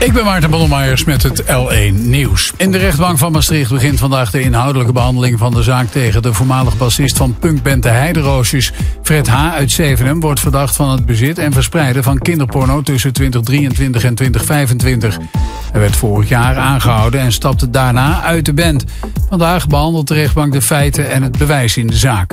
Ik ben Maarten Bonnemeyers met het L1 Nieuws. In de rechtbank van Maastricht begint vandaag de inhoudelijke behandeling van de zaak tegen de voormalig bassist van punkband De Heideroosjes. Fred H. uit Zevenum wordt verdacht van het bezit en verspreiden van kinderporno tussen 2023 en 2025. Hij werd vorig jaar aangehouden en stapte daarna uit de band. Vandaag behandelt de rechtbank de feiten en het bewijs in de zaak.